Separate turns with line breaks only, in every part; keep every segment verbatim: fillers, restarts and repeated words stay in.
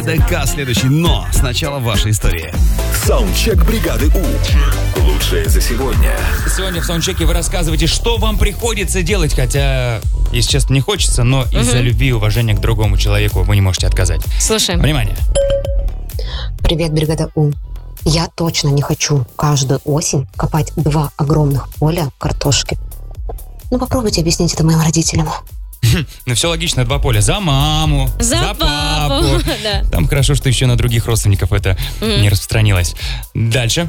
ДК следующий, но сначала ваша история.
Саундчек бригады У. Лучшее за сегодня.
Сегодня в саундчеке вы рассказываете, что вам приходится делать, хотя, если честно, не хочется, но угу. из-за любви и уважения к другому человеку вы не можете отказать.
Слушаем.
Внимание.
Привет, бригада У. Я точно не хочу каждую осень копать два огромных поля картошки. Ну, попробуйте объяснить это моим родителям.
Ну, все логично, два поля. За маму, за,
за
папу.
папу. Да.
Там хорошо, что еще на других родственников это mm. не распространилось. Дальше.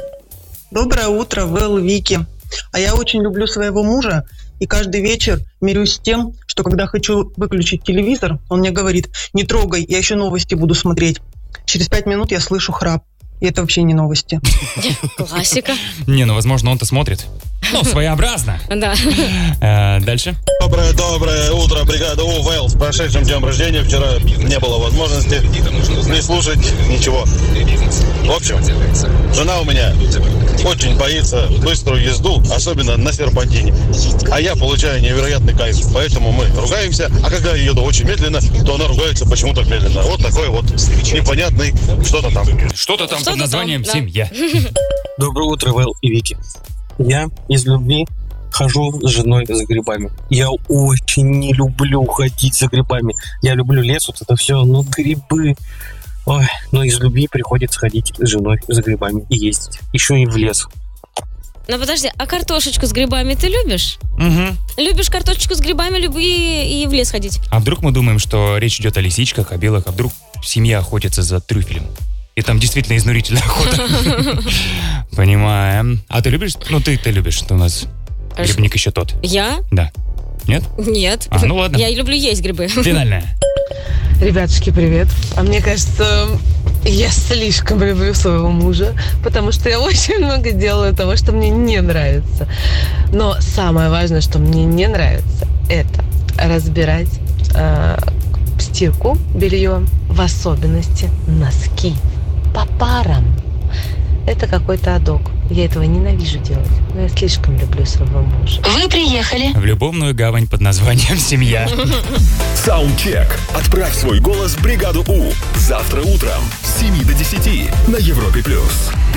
Доброе утро, Вэл, Вики. А я очень люблю своего мужа и каждый вечер мирюсь с тем, что когда хочу выключить телевизор, он мне говорит: не трогай, я еще новости буду смотреть. Через пять минут я слышу храп. И это вообще не новости.
Классика.
Не, ну, возможно, он-то смотрит. Ну, своеобразно.
Да.
А, дальше.
Доброе-доброе утро, бригада У. Вэл, с прошедшим днем рождения. Вчера не было возможности не слушать ничего. В общем, жена у меня очень боится быструю езду, особенно на серпантине. А я получаю невероятный кайф. Поэтому мы ругаемся, а когда я еду очень медленно, то она ругается почему так медленно. Вот такой вот непонятный что-то там.
Что-то там
Что-то
под названием
там, да.
«Семья».
Доброе утро, Вэл и Вики. Я из любви хожу с женой за грибами. Я очень не люблю ходить за грибами. Я люблю лес, вот это все, но грибы... Ой, но из любви приходится ходить с женой за грибами и ездить. Еще и в лес.
Ну подожди, а картошечку с грибами ты любишь?
Угу.
Любишь картошечку с грибами, люби и в лес ходить.
А вдруг мы думаем, что речь идет о лисичках, о белых, а вдруг семья охотится за трюфелем? И там действительно изнурительная охота. Понимаем. А ты любишь? Ну, ты ты любишь, что у нас грибник еще тот.
Я?
Да. Нет?
Нет.
А, ну ладно.
Я люблю есть грибы.
Финальная.
Ребятушки, привет. А мне кажется, я слишком люблю своего мужа, потому что я очень много делаю того, что мне не нравится. Но самое важное, что мне не нравится, это разбирать э, стирку, белье, в особенности носки по парам. Это какой-то адок. Я этого ненавижу делать, но я слишком люблю своего мужа.
Вы приехали
В любовную гавань под названием «Семья».
Саундчек. Отправь свой голос в бригаду У. Завтра утром с семи до десяти на Европе плюс.